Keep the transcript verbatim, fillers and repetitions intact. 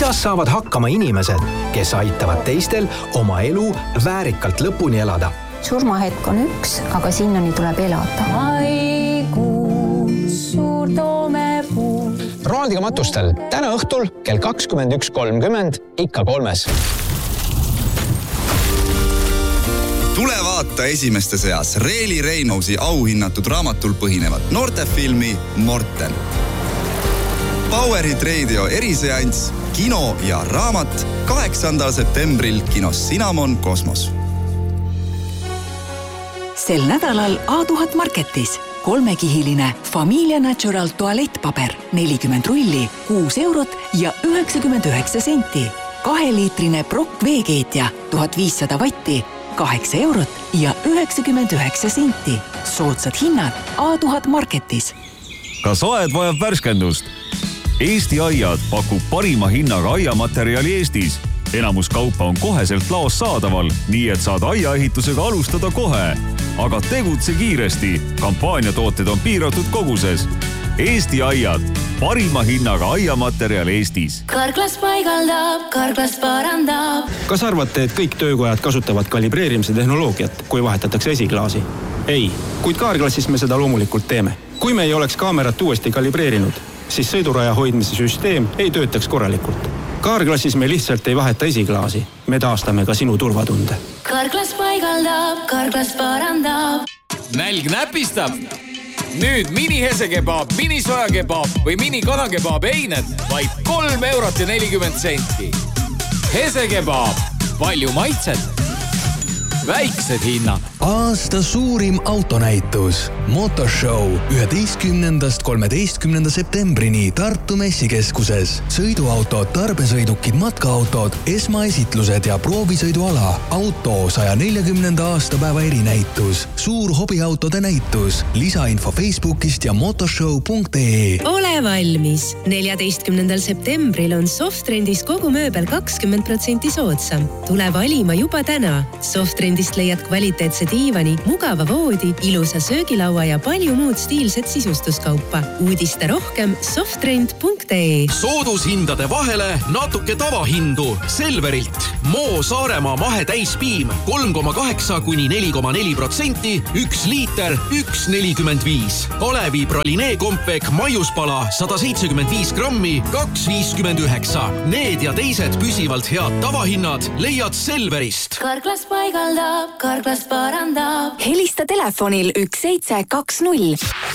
Kuidas saavad hakkama inimesed, kes aitavad teistel oma elu väärikalt lõpuni elada? Surmahetk on üks, aga sinnani tuleb elada. Maikuus suur toomepuu. Roaldiga matustel täna õhtul kell kakskümmend üks kolmkümmend ikka kolmes. Tule vaata esimeste seas Reeli Reinausi auhinnatud raamatul põhinevat noortefilmi Morten. Powerid Radio eriseanss, kino ja raamat kaheksandal septembril kinos Cinnamon Kosmos. Sel nädalal A tuhat Marketis kolmekihiline Familia Natural tualettpaber nelikümmend rulli, kuus eurot ja üheksakümmend üheksa senti. Kaheliitrine Brock veekeetja tuhat viissada vatti, kaheksa eurot ja üheksakümmend üheksa senti. Soodsad hinnad A tuhat Marketis. Kas aed vajab värskendust? Eesti Aiad pakub parima hinnaga aiamaterjali Eestis. Enamus kaupa on koheselt laos saadaval, nii et saad aiaehitusega alustada kohe. Aga tegutse kiiresti. Kampaaniatooted on piiratud koguses. Eesti Aiad. Parima hinnaga aiamaterjal Eestis. Karklas paigaldab, Karklas parandab. Kas arvate, et kõik töökojad kasutavad kalibreerimise tehnoloogiat, kui vahetatakse esiklaasi? Ei, kuid Kaarklassis me seda loomulikult teeme. Kui me ei oleks kaamerat uuesti kalibreerinud, siis sõiduraja hoidmise süsteem ei töötaks korralikult. Kaarklassis me lihtsalt ei vaheta esiklaasi. Me taastame ka sinu turvatunde. Karklas paigaldab, Karklas parandab. Nälg näpistab. Nüüd mini hesekebab, mini sojakebab või mini kanakebaab eined vaid kolm eurot ja nelikümmend senti. Hesekebab, palju maitset, väiksed hinnad. Aasta suurim autonäitus Motorshow üheteistkümnendast kolmeteistkümnenda septembrini Tartu messikeskuses. Sõiduautod, tarbesõidukid, matkaautod, esmaesitlused ja proovisõiduala. Auto saja neljakümnenda aastapäeva erinäitus. Suur hobiautode näitus. Lisainfo Facebookist ja motorshow punkt ee. Ole valmis. neljateistkümnendal septembril on Softrendis kogu mööbel kakskümmend protsenti soodsam. Tule valima juba täna. Softrendist leiad kvaliteetse diivani, mugava voodi, ilusa söögilaua ja palju muud stiilset sisustuskaupa. Uudista rohkem softrend punkt ee. Soodushindade vahele natuke tavahindu. Selverilt. Moo Saaremaa mahe täispiim kolm koma kaheksa kuni neli koma neli protsenti, üks liiter, üks nelikümmend viis. Kalevi pralinee kompek maiuspala sada seitsekümmend viis grammi, kaks viiskümmend üheksa. Need ja teised püsivalt head tavahinnad leiad Selverist. Karklas paigaldab, Karklas parandab. Helista telefonil üks seitse kaks null.